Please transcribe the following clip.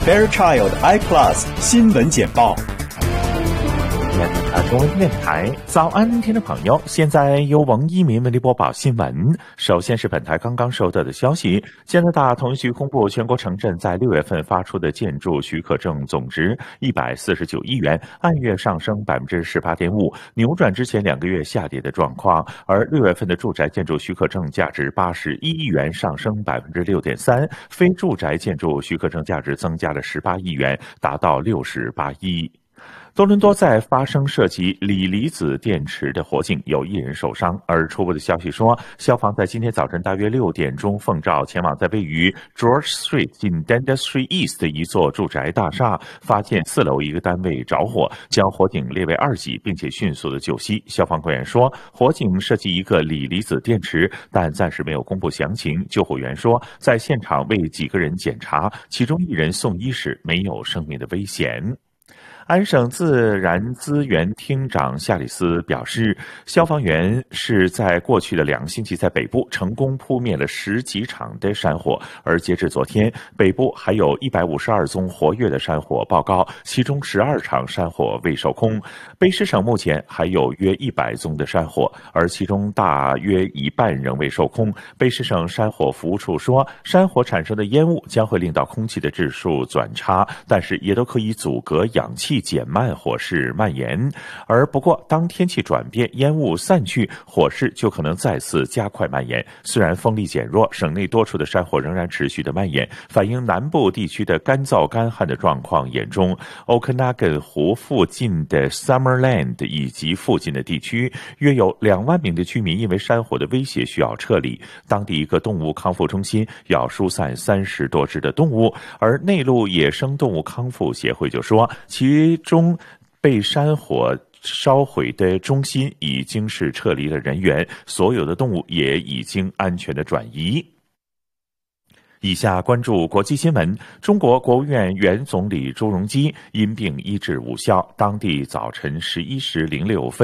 Fairchild iPlus 新闻简报。 中文电台早安，听众朋友，现在由王一鸣为您播报新闻。首先是本台刚刚收到的消息，加拿大同局公布全国城镇在6月份发出的建筑许可证总值149亿元，按月上升18.5%，扭转之前2个月下跌的状况。而6月份的住宅建筑许可证价值81亿元，上升6.3%，非住宅建筑许可证价值增加了18亿元，达到68亿。多伦多在发生涉及锂离子电池的火警，有1人受伤。而初步的消息说，消防在今天早晨大约6点钟奉召前往在位于 George Street 近 Dundas Street East 的一座住宅大厦，发现4楼一个单位着火，将火警列为2级，并且迅速的救熄。消防官员说，火警涉及一个锂离子电池，但暂时没有公布详情。救护员说，在现场为几个人检查，其中1人送医时没有生命的危险。安省自然资源厅长夏里斯表示，消防员是在过去的2个星期在北部成功扑灭了10几场的山火，而截至昨天，北部还有152宗活跃的山火报告，其中12场山火未受控。卑诗省目前还有约100宗的山火，而其中大约一半仍未受控。卑诗省山火服务处说，山火产生的烟雾将会令到空气的质数转差，但是也都可以阻隔氧气，减慢火势蔓延。而不过当天气转变，烟雾散去，火势就可能再次加快蔓延。虽然风力减弱，省内多处的山火仍然持续的蔓延，反映南部地区的干燥干旱的状况严重。Okanagan 湖附近的 Summerland 以及附近的地区约有2万名的居民因为山火的威胁需要撤离，当地一个动物康复中心要疏散30多只的动物，而内陆野生动物康复协会就说，其中被山火烧毁的中心已经是撤离了人员，所有的动物也已经安全的转移。以下关注国际新闻，中国国务院原总理朱镕基因病医治无效，当地早晨11时06分